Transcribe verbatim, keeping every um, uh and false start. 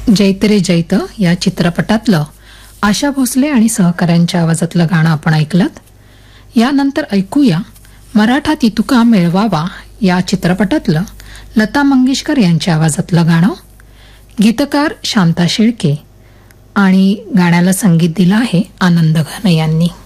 जैतरे जैत या चित्रपटातलं आशा भोसले आणि सहकाऱ्यांच्या आवाजातलं गाणं आपण ऐकलत. यानंतर ऐकूया मराठा तितुका मिळवावा या चित्रपटातलं लता मंगेशकर यांच्या आवाजातलं गाणं. गीतकार शांता शेळके आणि गाण्याला संगीत दिलं आहे आनंद घन यांनी.